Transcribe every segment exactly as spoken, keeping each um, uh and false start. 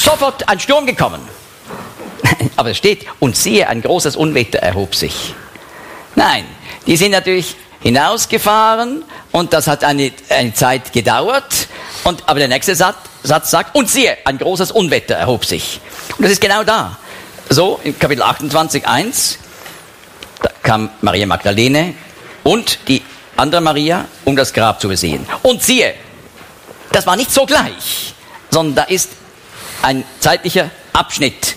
sofort ein Sturm gekommen. Aber es steht, und siehe, ein großes Unwetter erhob sich. Nein, die sind natürlich hinausgefahren und das hat eine, eine Zeit gedauert. Und, aber der nächste Satz, Satz sagt, und siehe, ein großes Unwetter erhob sich. Und das ist genau da. So, in Kapitel achtundzwanzig, eins, da kam Maria Magdalene und die andere Maria, um das Grab zu besehen. Und siehe, das war nicht sogleich, sondern da ist ein zeitlicher Abschnitt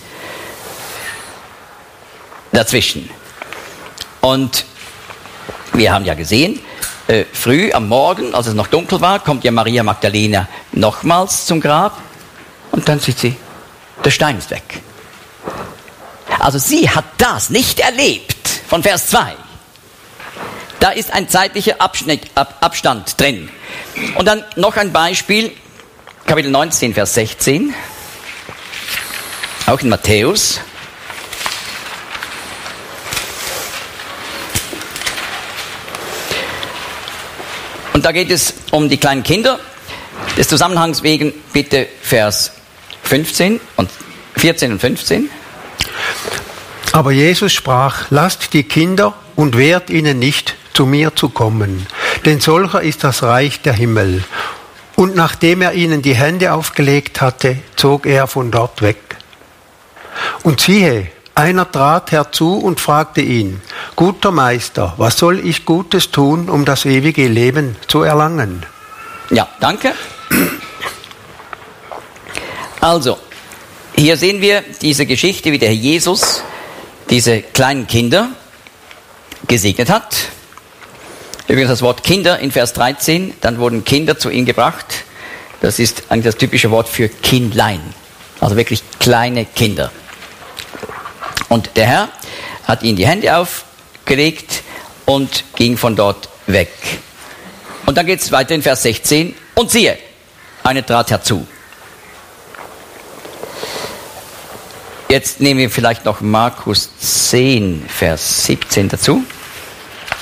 dazwischen. Und wir haben ja gesehen, äh, früh am Morgen, als es noch dunkel war, kommt ja Maria Magdalena nochmals zum Grab und dann sieht sie, der Stein ist weg. Also sie hat das nicht erlebt, von Vers zwei. Da ist ein zeitlicher Abschnitt, Ab, Abstand drin. Und dann noch ein Beispiel, Kapitel neunzehn, Vers sechzehn, auch in Matthäus. Und da geht es um die kleinen Kinder. Des Zusammenhangs wegen bitte Vers fünfzehn und vierzehn und fünfzehn. Aber Jesus sprach, lasst die Kinder und wehrt ihnen nicht, zu mir zu kommen, denn solcher ist das Reich der Himmel. Und nachdem er ihnen die Hände aufgelegt hatte, zog er von dort weg. Und siehe, einer trat herzu und fragte ihn, guter Meister, was soll ich Gutes tun, um das ewige Leben zu erlangen? Ja, danke. Also, hier sehen wir diese Geschichte, wie der Herr Jesus diese kleinen Kinder gesegnet hat. Übrigens das Wort Kinder in Vers dreizehn, dann wurden Kinder zu ihm gebracht. Das ist eigentlich das typische Wort für Kindlein, also wirklich kleine Kinder. Und der Herr hat ihnen die Hände aufgelegt und ging von dort weg. Und dann geht es weiter in Vers sechzehn. Und siehe, eine trat herzu. Jetzt nehmen wir vielleicht noch Markus zehn, Vers siebzehn dazu.